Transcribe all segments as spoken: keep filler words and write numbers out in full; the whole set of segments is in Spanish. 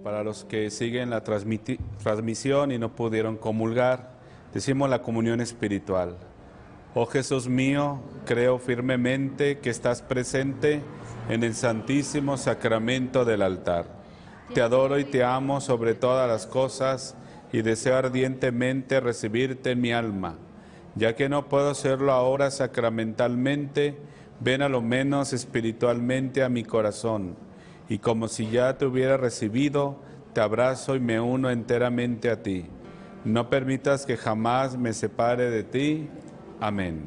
Para los que siguen la transmiti- transmisión y no pudieron comulgar, decimos la comunión espiritual. Oh Jesús mío, creo firmemente que estás presente en el santísimo sacramento del altar. Te adoro y te amo sobre todas las cosas y deseo ardientemente recibirte en mi alma. Ya que no puedo hacerlo ahora sacramentalmente, ven a lo menos espiritualmente a mi corazón. Y como si ya te hubiera recibido, te abrazo y me uno enteramente a ti. No permitas que jamás me separe de ti. Amén.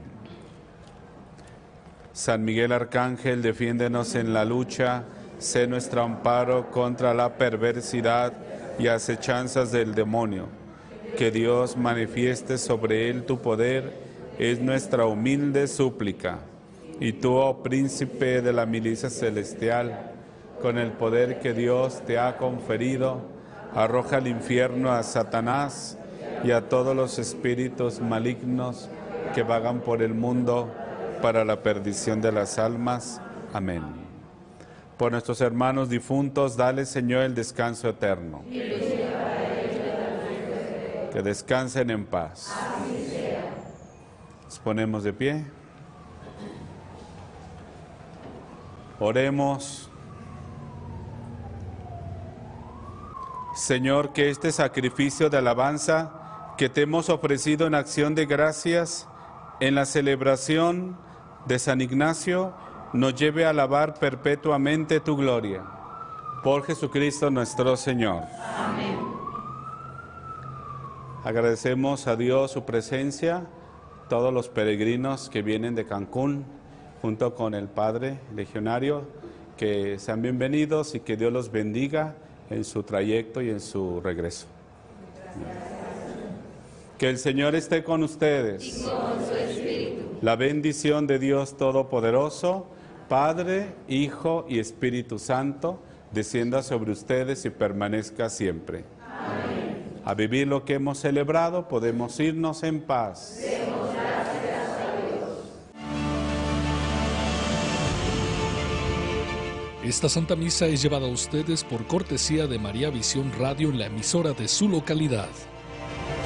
San Miguel Arcángel, defiéndenos en la lucha, sé nuestro amparo contra la perversidad y acechanzas del demonio. Que Dios manifieste sobre él tu poder, es nuestra humilde súplica. Y tú, oh príncipe de la milicia celestial, con el poder que Dios te ha conferido, arroja al infierno a Satanás y a todos los espíritus malignos que vagan por el mundo para la perdición de las almas. Amén. Por nuestros hermanos difuntos, dale, Señor, el descanso eterno. Que descansen en paz. Nos ponemos de pie. Oremos. Señor, que este sacrificio de alabanza que te hemos ofrecido en acción de gracias en la celebración de San Ignacio nos lleve a alabar perpetuamente tu gloria. Por Jesucristo nuestro Señor. Amén. Agradecemos a Dios su presencia, todos los peregrinos que vienen de Cancún, junto con el Padre Legionario, que sean bienvenidos y que Dios los bendiga en su trayecto y en su regreso. Que el Señor esté con ustedes. Y con su espíritu. La bendición de Dios Todopoderoso, Padre, Hijo y Espíritu Santo, descienda sobre ustedes y permanezca siempre. Amén. A vivir lo que hemos celebrado, podemos irnos en paz. Demos gracias a Dios. Esta Santa Misa es llevada a ustedes por cortesía de María Visión Radio en la emisora de su localidad.